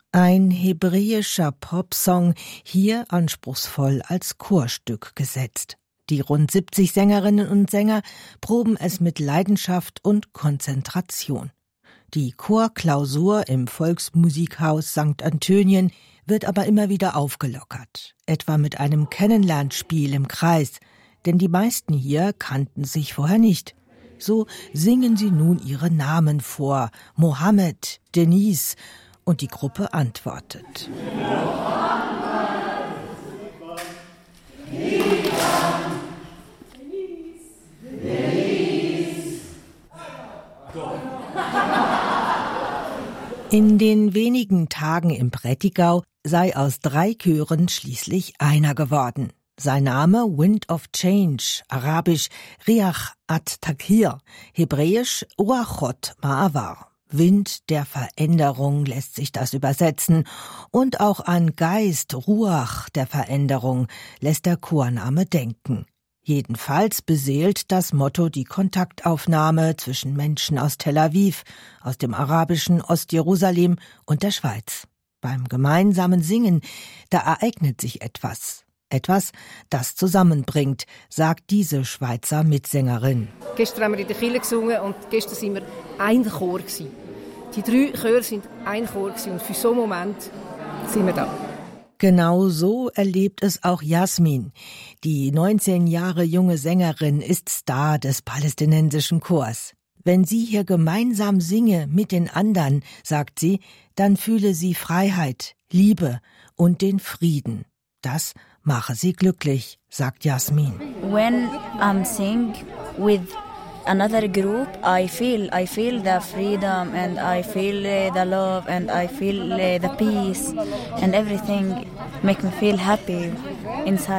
Ein hebräischer Popsong, hier anspruchsvoll als Chorstück gesetzt. Die rund 70 Sängerinnen und Sänger proben es mit Leidenschaft und Konzentration. Die Chorklausur im Volksmusikhaus St. Antönien wird aber immer wieder aufgelockert, etwa mit einem Kennenlernspiel im Kreis, denn die meisten hier kannten sich vorher nicht. So singen sie nun ihre Namen vor, Mohammed, Denise, und die Gruppe antwortet. In den wenigen Tagen im Prättigau sei aus 3 Chören schließlich einer geworden. Sein Name Wind of Change, arabisch Riach at-Taghir, hebräisch Ruachot Ma'avar. Wind der Veränderung lässt sich das übersetzen, und auch an Geist, Ruach der Veränderung lässt der Chorname denken. Jedenfalls beseelt das Motto die Kontaktaufnahme zwischen Menschen aus Tel Aviv, aus dem arabischen Ostjerusalem und der Schweiz. Beim gemeinsamen Singen, da ereignet sich etwas. Etwas, das zusammenbringt, sagt diese Schweizer Mitsängerin. Gestern haben wir in der Kirche gesungen und gestern sind wir ein Chor gewesen. Die 3 Chöre sind ein Chor gewesen und für so einen Moment sind wir da. Genau so erlebt es auch Jasmin. Die 19 Jahre junge Sängerin ist Star des palästinensischen Chors. Wenn sie hier gemeinsam singe mit den anderen, sagt sie, dann fühle sie Freiheit, Liebe und den Frieden. Das mache sie glücklich, sagt Jasmin. When I'm sing with another group, I feel the freedom and I feel the love and I feel the peace and everything make me feel happy inside.